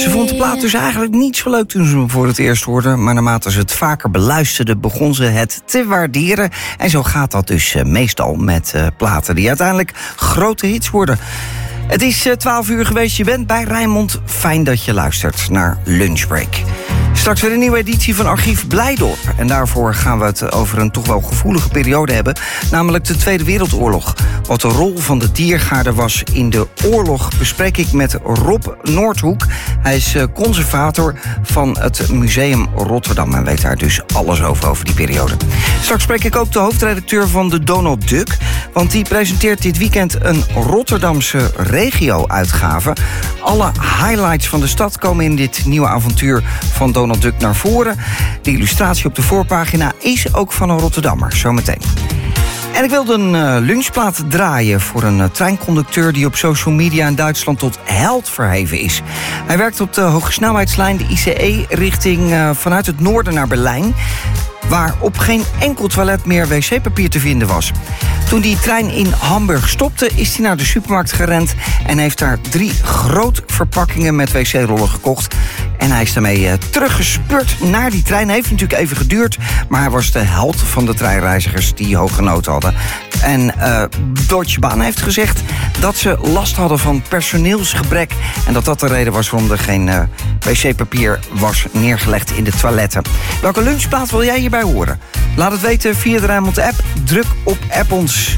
Ze vond de plaat dus eigenlijk niet zo leuk toen ze hem voor het eerst hoorde. Maar naarmate ze het vaker beluisterde, begon ze het te waarderen. En zo gaat dat dus meestal met platen die uiteindelijk grote hits worden. Het is 12 uur geweest, je bent bij Rijnmond. Fijn dat je luistert naar Lunchbreak. Straks weer een nieuwe editie van Archief Blijdorp. En daarvoor gaan we het over een toch wel gevoelige periode hebben. Namelijk de Tweede Wereldoorlog. Wat de rol van de diergaarden was in de oorlog bespreek ik met Rob Noordhoek. Hij is conservator van het Museum Rotterdam. En weet daar dus alles over die periode. Straks spreek ik ook de hoofdredacteur van de Donald Duck. Want die presenteert dit weekend een Rotterdamse regio-uitgave. Alle highlights van de stad komen in dit nieuwe avontuur van Donald Duck naar voren. De illustratie op de voorpagina is ook van een Rotterdammer, zometeen. En ik wilde een lunchplaat draaien voor een treinconducteur die op social media in Duitsland tot held verheven is. Hij werkt op de hogesnelheidslijn, de ICE, richting vanuit het noorden naar Berlijn, waar op geen enkel toilet meer wc-papier te vinden was. Toen die trein in Hamburg stopte, is hij naar de supermarkt gerend en heeft daar 3 grote verpakkingen met wc-rollen gekocht. En hij is daarmee teruggespeurd naar die trein. Heeft natuurlijk even geduurd, maar hij was de held van de treinreizigers die hoog genoten hadden. En Deutsche Bahn heeft gezegd dat ze last hadden van personeelsgebrek en dat de reden was waarom er geen wc-papier was neergelegd in de toiletten. Welke lunchplaat wil jij hierbij horen? Laat het weten via de Rijnmond-app. Druk op app ons.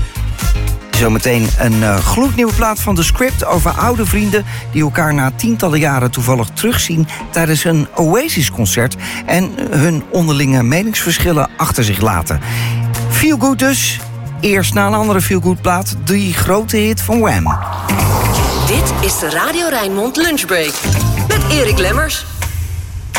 Zometeen een gloednieuwe plaat van The Script over oude vrienden die elkaar na tientallen jaren toevallig terugzien tijdens een Oasis-concert en hun onderlinge meningsverschillen achter zich laten. Feel Good dus. Eerst na een andere Feel Good plaat, die grote hit van Wham. Dit is de Radio Rijnmond Lunchbreak met Erik Lemmers.